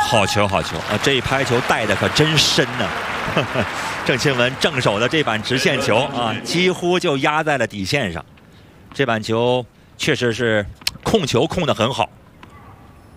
好球，好球啊！这一拍球带的可真深呢。郑钦文正手的这板直线球啊，几乎就压在了底线上。这板球确实是控球控得很好。